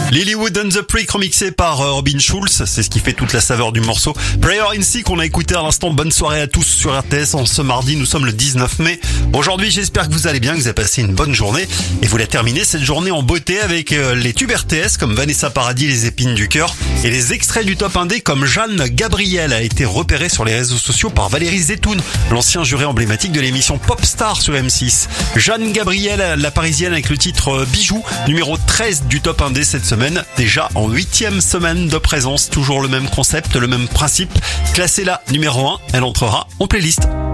Lilywood and the Prick remixé par Robin Schulz, c'est ce qui fait toute la saveur du morceau. Prayer in Sea qu'on a écouté à l'instant. Bonne soirée à tous sur RTS en ce mardi, nous sommes le 19 mai. Aujourd'hui, j'espère que vous allez bien, que vous avez passé une bonne journée et vous la terminez cette journée en beauté avec les tubes RTS comme Vanessa Paradis, Les épines du cœur et les extraits du top 1D comme Jeanne Gabriel a été repérée sur les réseaux sociaux par Valérie Zetoun, l'ancien juré emblématique de l'émission Popstar sur M6. Jeanne Gabriel, la parisienne avec le titre Bijoux, numéro 13 du top 1D cette semaine, déjà en 8e semaine de présence, toujours le même concept, le même principe. Classée là, numéro 1, elle entrera en playlist.